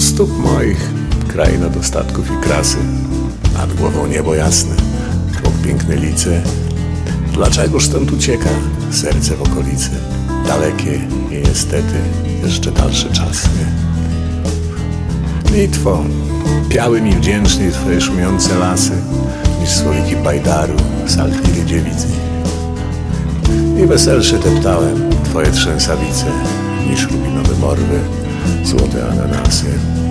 stóp moich kraina dostatków i krasy, nad głową niebo jasne, obok piękne lice. Dlaczegoż stąd ucieka serce w okolicy? Dalekie i niestety jeszcze dalsze czasy. Litwo, piały mi wdzięczniej twoje szumiące lasy, niż słowiki bajdaru, saltliwie dziewicy. I weselsze teptałem twoje trzęsawice, niż rubinowe morwy, złote ananasy.